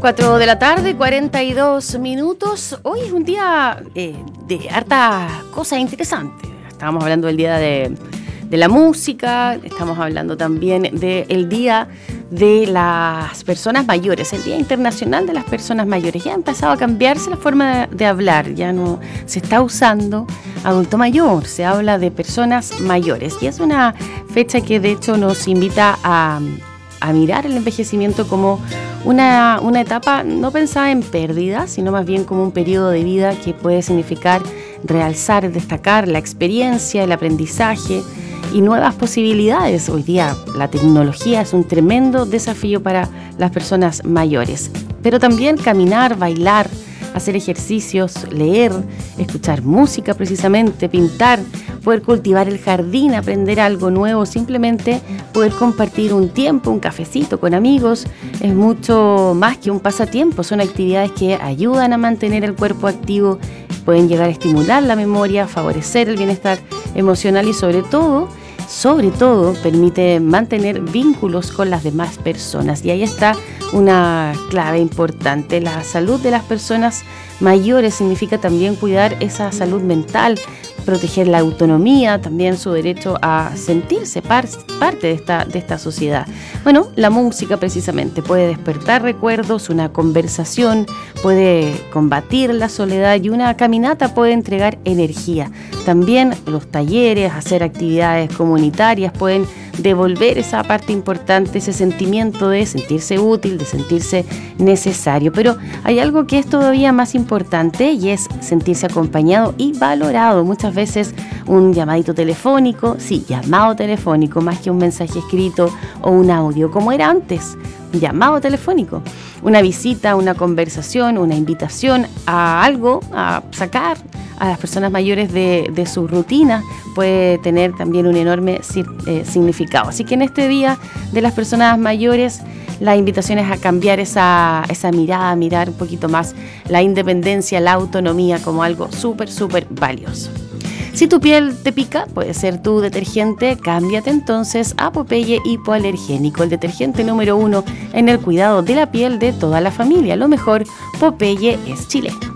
4 de la tarde, 42 minutos. Hoy es un día de harta cosa interesante. Estábamos hablando del día de la música, estamos hablando también del día de las personas mayores, el Día Internacional de las Personas Mayores. Ya ha empezado a cambiarse la forma de hablar, ya no se está usando adulto mayor, se habla de personas mayores. Y es una fecha que de hecho nos invita a mirar el envejecimiento como una etapa no pensada en pérdida, sino más bien como un periodo de vida que puede significar realzar, destacar la experiencia, el aprendizaje y nuevas posibilidades. Hoy día la tecnología es un tremendo desafío para las personas mayores, pero también caminar, bailar, hacer ejercicios, leer, escuchar música precisamente, pintar, poder cultivar el jardín, aprender algo nuevo, simplemente poder compartir un tiempo, un cafecito con amigos, es mucho más que un pasatiempo, son actividades que ayudan a mantener el cuerpo activo, pueden llegar a estimular la memoria, favorecer el bienestar emocional y sobre todo permite mantener vínculos con las demás personas. Y ahí está una clave importante. La salud de las personas mayores significa también cuidar esa salud mental, proteger la autonomía, también su derecho a sentirse parte de esta sociedad. Bueno, la música precisamente puede despertar recuerdos, una conversación puede combatir la soledad y una caminata puede entregar energía. También los talleres, hacer actividades comunitarias pueden devolver esa parte importante, ese sentimiento de sentirse útil, de sentirse necesario. Pero hay algo que es todavía más importante y es sentirse acompañado y valorado. Muchas veces un llamadito telefónico, llamado telefónico, más que un mensaje escrito o un audio, como era antes, llamado telefónico. Una visita, una conversación, una invitación a algo, a sacar a las personas mayores de su rutina, puede tener también un enorme significado. Así que en este Día de las Personas Mayores, la invitación es a cambiar esa mirada, a mirar un poquito más la independencia, la autonomía como algo súper valioso. Si tu piel te pica, puede ser tu detergente, cámbiate entonces a Popeye Hipoalergénico, el detergente número 1 en el cuidado de la piel de toda la familia. Lo mejor, Popeye es chileno.